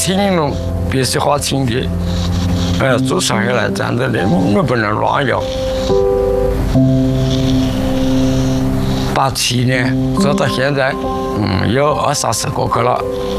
青龙必须花青的，坐上下来站着的，我们不能乱摇。87年做到现在，有20-30个去了。